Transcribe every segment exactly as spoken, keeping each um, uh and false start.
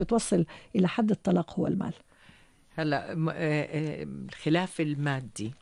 بتوصل إلى حد الطلاق هو المال. هلا م- آه، آه، الخلاف المادي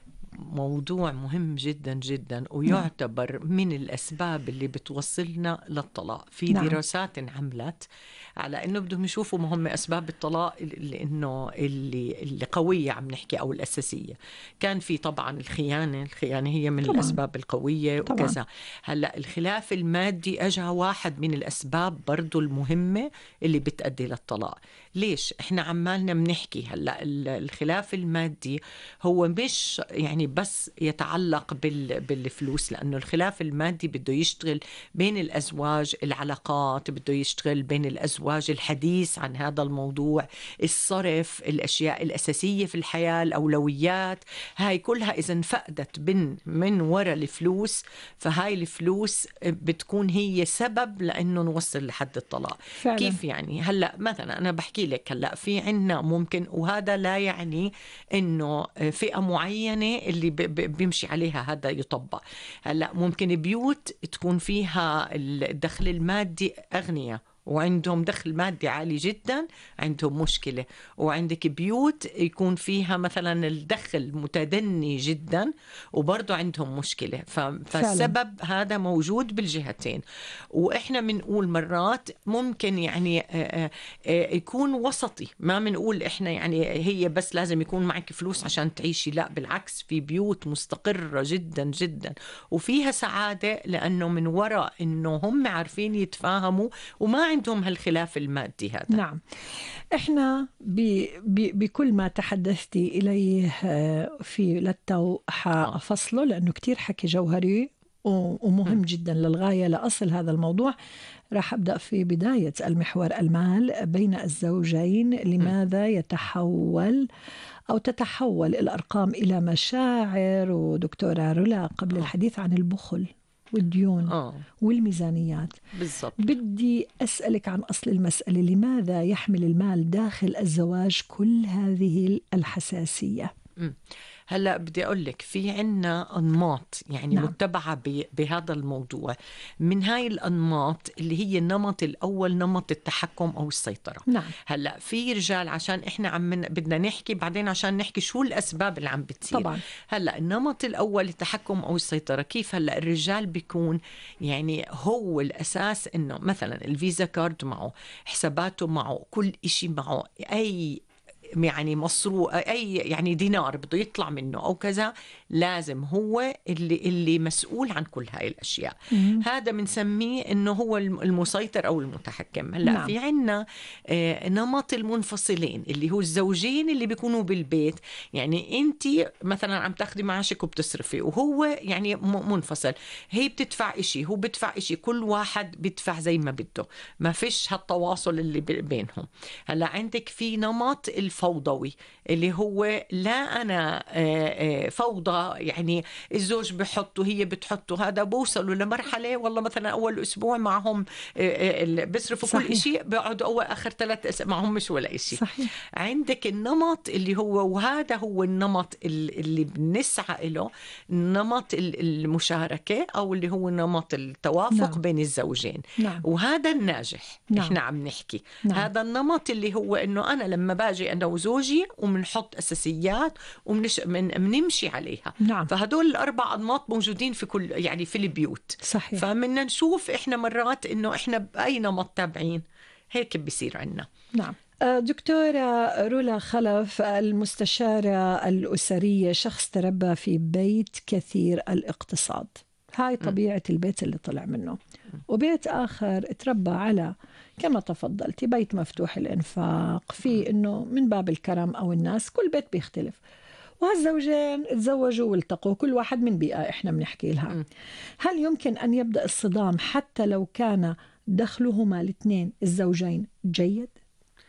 موضوع مهم جدا جدا، نعم ويعتبر من الأسباب اللي بتوصلنا للطلاق. في نعم دراسات انعملت على إنه بدهم يشوفوا ما هم أسباب الطلاق اللي إنه اللي اللي قوية عم نحكي أو الأساسية. كان في طبعا الخيانة، الخيانة هي من طبعا الأسباب القوية طبعا وكذا. هلا الخلاف المادي أجا واحد من الأسباب برضو المهمة اللي بتأدي للطلاق. ليش إحنا عمالنا بنحكي هلا ال- الخلاف المادي هو مش يعني بس يتعلق بال بالفلوس، لأنه الخلاف المادي بده يشتغل بين الأزواج، العلاقات بده يشتغل بين الأزواج، الحديث عن هذا الموضوع، الصرف، الأشياء الأساسية في الحياة، الأولويات، هاي كلها إذا انفقدت بن من وراء الفلوس، فهاي الفلوس بتكون هي سبب لأنه نوصل لحد الطلاق. فعلا. كيف يعني؟ هلأ مثلا أنا بحكي لك هلأ في عنا ممكن، وهذا لا يعني إنه فئة معينة اللي ب- ب- بيمشي عليها هذا يطبق. هلأ ممكن بيوت تكون فيها الدخل المادي أغنياء وعندهم دخل مادي عالي جدا، عندهم مشكلة. وعندك بيوت يكون فيها مثلا الدخل متدني جدا وبرضو عندهم مشكلة. ف- فعلا فالسبب هذا موجود بالجهتين. وإحنا بنقول مرات ممكن يعني آه، آه، آه، يكون وسطي، ما بنقول إحنا يعني هي بس لازم يكون معك فلوس عشان تعيشي، لا بالعكس، في بيوت مستقرة جدا جدا وفيها سعادة لأنه من وراء إنه هم عارفين يتفاهموا وما عندهم هالخلاف المادي هذا. نعم. إحنا ب... ب... بكل ما تحدثتي إليه آه، في للتو آه. حفصله لأنه كتير حكي جوهري و- م. ومهم جدا للغاية لأصل هذا الموضوع. راح أبدأ في بداية المحور المال بين الزوجين. م. لماذا يتحول أو تتحول الأرقام إلى مشاعر؟ ودكتورة رولا قبل آه. الحديث عن البخل والديون آه والميزانيات، بالضبط. بدي أسألك عن أصل المسألة. لماذا يحمل المال داخل الزواج كل هذه الحساسية؟ م. هلا بدي أقول لك في عنا أنماط يعني نعم متبعة ب- بهذا الموضوع. من هاي الأنماط اللي هي النمط الأول، نمط التحكم أو السيطرة. نعم هلا في رجال، عشان إحنا عم من- بدنا نحكي بعدين عشان نحكي شو الأسباب اللي عم بتصير. طبعا هلا النمط الأول التحكم أو السيطرة، كيف هلا الرجال بيكون يعني هو الأساس، إنه مثلا الفيزا كارد معه، حساباته معه، كل إشي معه، أي يعني مصروف، اي يعني دينار بده يطلع منه او كذا، لازم هو اللي اللي مسؤول عن كل هاي الاشياء. مم. هذا بنسميه انه هو الم- المسيطر او المتحكم. هلا نعم في عنا آه، نمط المنفصلين اللي هو الزوجين اللي بيكونوا بالبيت. يعني انت مثلا عم تاخدي معاشك وبتصرفي وهو يعني م- منفصل، هي بتدفع اشي هو بدفع اشي، كل واحد بيدفع زي ما بده، ما فيش هالتواصل اللي ب- بينهم. هلا عندك في نمط الفوضوي اللي هو لا أنا آه، آه، فوضى، يعني الزوج بحط وهي بتحط، وهذا بوصلوا لمرحلة والله مثلا أول أسبوع معهم آه، آه، ال- بصرفوا كل صحيح إشي، بيقعدوا أول آخر ثلاث أس معهم مش ولا إشي. صحيح عندك النمط اللي هو، وهذا هو النمط ال- اللي بنسعى له، نمط ال- المشاركة أو اللي هو نمط التوافق نعم بين الزوجين. نعم وهذا الناجح نعم إحنا عم نحكي. نعم هذا النمط اللي هو إنه أنا لما باجي أنا وزوجي ومنحط أساسيات ومنش من منمشي عليها. نعم فهدول الأربع أنماط موجودين في كل يعني في البيوت. صحيح فمنا نشوف إحنا مرات إنه إحنا بأي نمط تابعين، هيك بيصير عنا. نعم. آه، دكتورة رولا خلف، المستشارة الأسرية، شخص تربى في بيت كثير الاقتصاد. هاي م. طبيعة البيت اللي طلع منه. وبيت آخر تربى على كما تفضلتي بيت مفتوح الإنفاق، في إنه من باب الكرم أو الناس. كل بيت بيختلف. وهالزوجين تزوجوا والتقوا، كل واحد من بيئة إحنا بنحكي لها. م. هل يمكن أن يبدأ الصدام حتى لو كان دخلهما الاثنين الزوجين جيد؟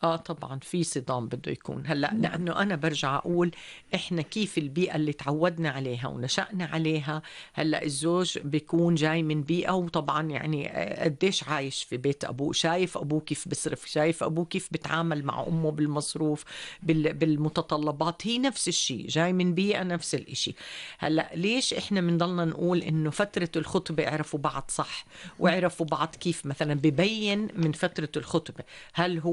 اه طبعا في صدام بده يكون هلا، لانه انا برجع اقول احنا كيف البيئه اللي تعودنا عليها ونشأنا عليها. هلا الزوج بيكون جاي من بيئه، وطبعا يعني قديش عايش في بيت ابوه، شايف ابوه كيف بصرف، شايف ابوه كيف بتعامل مع امه بالمصروف بالمتطلبات، هي نفس الشيء، جاي من بيئه نفس الاشي. هلا ليش احنا بنضلنا نقول انه فتره الخطبه عرفوا بعض صح، وعرفوا بعض كيف؟ مثلا ببين من فتره الخطبه هل هو